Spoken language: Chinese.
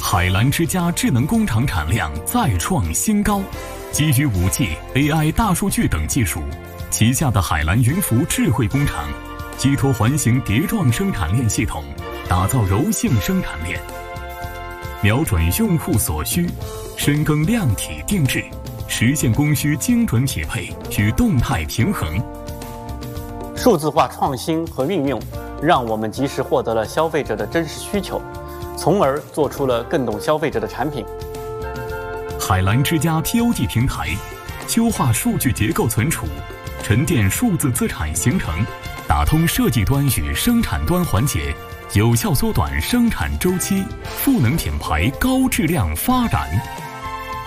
海澜之家智能工厂产量再创新高，基于5G、AI、大数据等技术，旗下的海澜云服智慧工厂，依托环形叠状生产链系统，打造柔性生产链，瞄准用户所需，深耕量体定制，实现供需精准匹配与动态平衡。 数字化创新和运用，让我们及时获得了消费者的真实需求，从而做出了更懂消费者的产品。 海澜之家 TOD 平台，优化数据结构存储，沉淀数字资产形成，打通设计端与生产端环节，有效缩短生产周期，赋能品牌高质量发展。